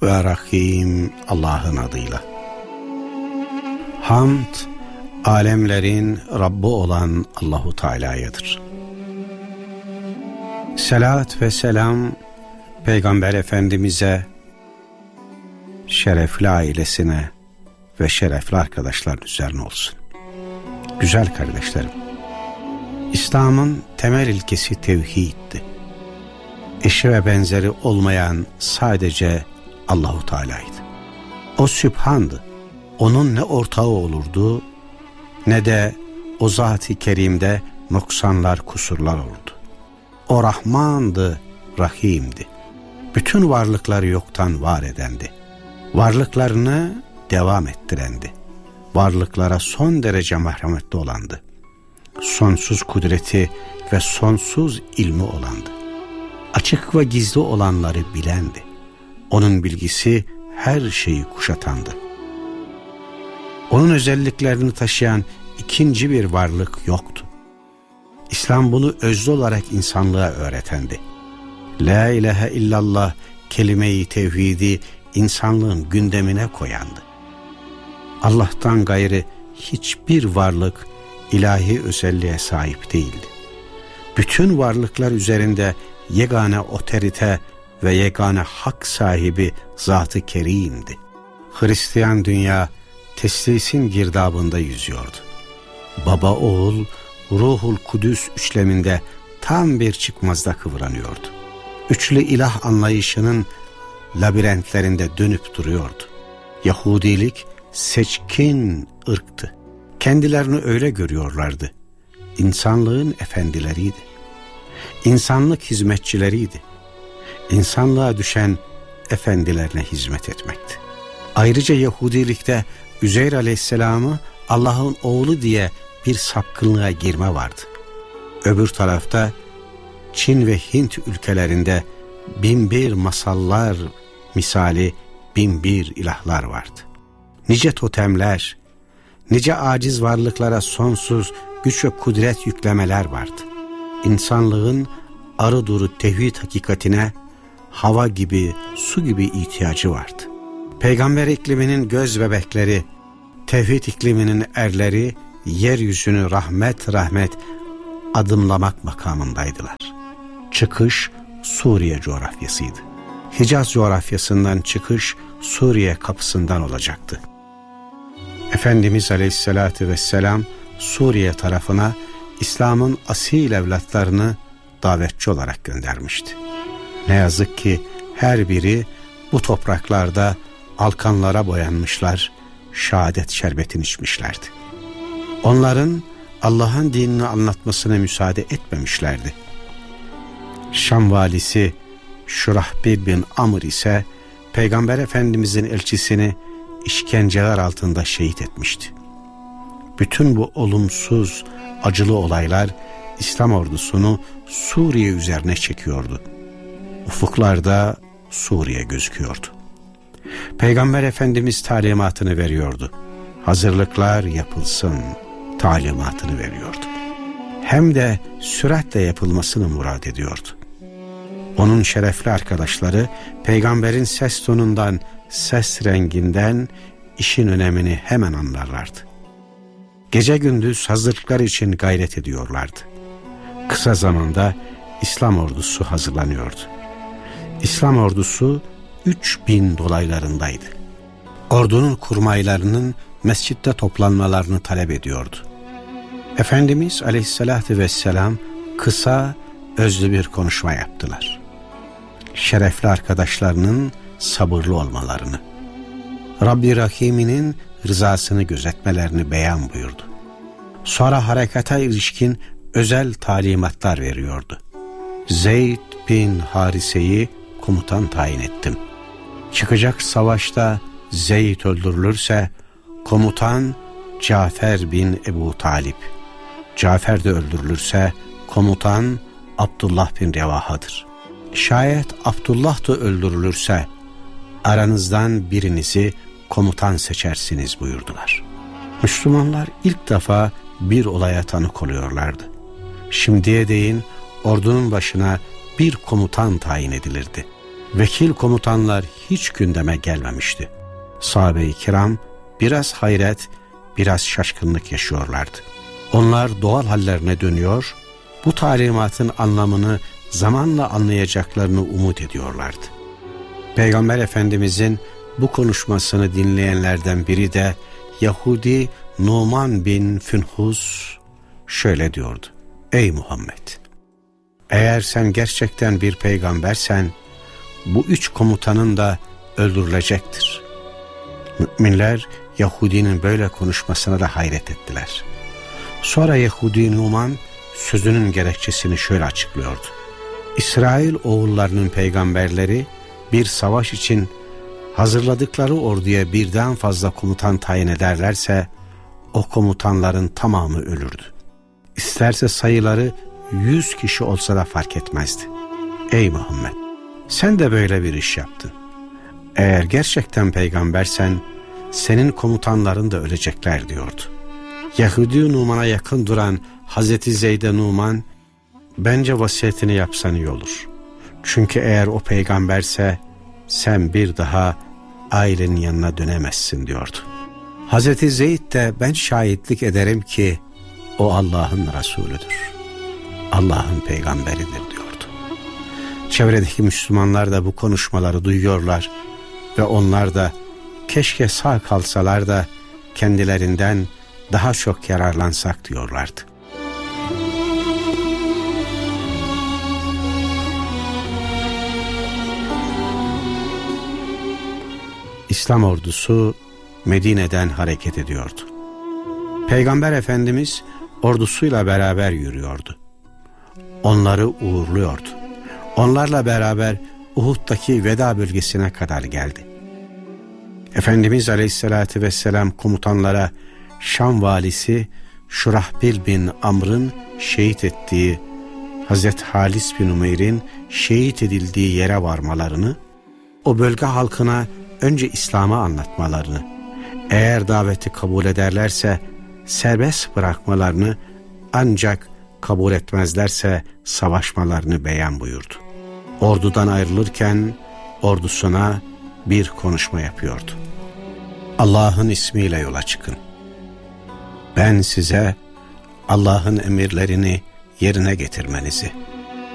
ve Rahim Allah'ın adıyla. Hamd, alemlerin Rabbi olan Allahu Teala'yadır. Selat ve selam Peygamber Efendimiz'e, şerefli ailesine ve şerefli arkadaşların üzerine olsun. Güzel kardeşlerim, İslam'ın temel ilkesi tevhiddi. Eşi ve benzeri olmayan sadece Allahu Teala'ydı. O Sübhan'dı. Onun ne ortağı olurdu ne de o Zat-ı Kerim'de noksanlar, kusurlar olurdu. O Rahman'dı, Rahim'di. Bütün varlıkları yoktan var edendi. Varlıklarını devam ettirendi. Varlıklara son derece merhametli olandı. Sonsuz kudreti ve sonsuz ilmi olandı. Açık ve gizli olanları bilendi. Onun bilgisi her şeyi kuşatandı. Onun özelliklerini taşıyan ikinci bir varlık yoktu. İslam bunu özlü olarak insanlığa öğretendi. La ilahe illallah kelime-i tevhidi insanlığın gündemine koyandı. Allah'tan gayrı hiçbir varlık ilahi özelliğe sahip değildi. Bütün varlıklar üzerinde yegane otorite ve yegane hak sahibi Zat-ı Kerim'di. Hristiyan dünya teslisin girdabında yüzüyordu. Baba, oğul, Ruhul Kudüs üçleminde tam bir çıkmazda kıvranıyordu. Üçlü ilah anlayışının labirentlerinde dönüp duruyordu. Yahudilik seçkin ırktı. Kendilerini öyle görüyorlardı. İnsanlığın efendileriydi. İnsanlık hizmetçileriydi. İnsanlığa düşen efendilerine hizmet etmekti. Ayrıca Yahudilikte Üzeyr Aleyhisselam'ı Allah'ın oğlu diye bir sapkınlığa girme vardı. Öbür tarafta Çin ve Hint ülkelerinde binbir masallar misali binbir ilahlar vardı. Nice totemler, nice aciz varlıklara sonsuz güç ve kudret yüklemeler vardı. İnsanlığın arı duru tevhid hakikatine hava gibi, su gibi ihtiyacı vardı. Peygamber ikliminin göz bebekleri, tevhid ikliminin erleri yeryüzünü rahmet adımlamak makamındaydılar. Çıkış Suriye coğrafyasıydı. Hicaz coğrafyasından çıkış Suriye kapısından olacaktı. Efendimiz Aleyhisselatü Vesselam Suriye tarafına İslam'ın asil evlatlarını davetçi olarak göndermişti. Ne yazık ki her biri bu topraklarda alkanlara boyanmışlar, şehadet şerbetini içmişlerdi. Onların Allah'ın dinini anlatmasına müsaade etmemişlerdi. Şam valisi Şurahbil bin Amr ise Peygamber Efendimizin elçisini işkenceler altında şehit etmişti. Bütün bu olumsuz, acılı olaylar İslam ordusunu Suriye üzerine çekiyordu. Ufuklarda Suriye gözüküyordu. Peygamber Efendimiz talimatını veriyordu. Hazırlıklar yapılsın talimatını veriyordu. Hem de süratle yapılmasını murad ediyordu. Onun şerefli arkadaşları peygamberin ses tonundan, ses renginden işin önemini hemen anlarlardı. Gece gündüz hazırlıklar için gayret ediyorlardı. Kısa zamanda İslam ordusu hazırlanıyordu. İslam ordusu 3000 dolaylarındaydı. Ordunun kurmaylarının mescitte toplanmalarını talep ediyordu. Efendimiz Aleyhisselatü Vesselam kısa, özlü bir konuşma yaptılar. Şerefli arkadaşlarının sabırlı olmalarını, Rabbi Rahim'inin rızasını gözetmelerini beyan buyurdu. Sonra harekata ilişkin özel talimatlar veriyordu. Zeyd bin Harise'yi komutan tayin ettim. Çıkacak savaşta Zeyd öldürülürse komutan Cafer bin Ebu Talip, Cafer de öldürülürse komutan Abdullah bin Revaha'dır. Şayet Abdullah da öldürülürse aranızdan birinizi komutan seçersiniz buyurdular. Müslümanlar ilk defa bir olaya tanık oluyorlardı. Şimdiye değin ordunun başına bir komutan tayin edilirdi. Vekil komutanlar hiç gündeme gelmemişti. Sahabe-i kiram biraz hayret, biraz şaşkınlık yaşıyorlardı. Onlar doğal hallerine dönüyor, bu talimatın anlamını zamanla anlayacaklarını umut ediyorlardı. Peygamber Efendimizin bu konuşmasını dinleyenlerden biri de Yahudi Numan bin Fünhus şöyle diyordu: Ey Muhammed! Eğer sen gerçekten bir peygambersen bu 3 komutanın da öldürülecektir. Müminler Yahudinin böyle konuşmasına da hayret ettiler. Sonra Yahudi Numan sözünün gerekçesini şöyle açıklıyordu: İsrail oğullarının peygamberleri bir savaş için hazırladıkları orduya birden fazla komutan tayin ederlerse o komutanların tamamı ölürdü. İsterse sayıları 100 kişi olsa da fark etmezdi. Ey Muhammed! Sen de böyle bir iş yaptın. Eğer gerçekten peygambersen senin komutanların da ölecekler diyordu. Yahudi Numan'a yakın duran Hazreti Zeyd-i Numan, bence vasiyetini yapsan iyi olur. Çünkü eğer o peygamberse sen bir daha ailenin yanına dönemezsin diyordu. Hazreti Zeyd de ben şahitlik ederim ki o Allah'ın Resulüdür, Allah'ın peygamberidir diyordu. Çevredeki Müslümanlar da bu konuşmaları duyuyorlar ve onlar da keşke sağ kalsalar da kendilerinden daha çok yararlansak diyorlardı. İslam ordusu Medine'den hareket ediyordu. Peygamber Efendimiz ordusuyla beraber yürüyordu. Onları uğurluyordu. Onlarla beraber Uhud'daki veda bölgesine kadar geldi. Efendimiz Aleyhisselatü Vesselam komutanlara Şam valisi Şurahbil bin Amr'ın şehit ettiği, Hazreti Halis bin Umeyr'in şehit edildiği yere varmalarını, o bölge halkına önce İslam'ı anlatmalarını, eğer daveti kabul ederlerse serbest bırakmalarını, ancak kabul etmezlerse savaşmalarını beyan buyurdu. Ordudan ayrılırken ordusuna bir konuşma yapıyordu. Allah'ın ismiyle yola çıkın. Ben size Allah'ın emirlerini yerine getirmenizi,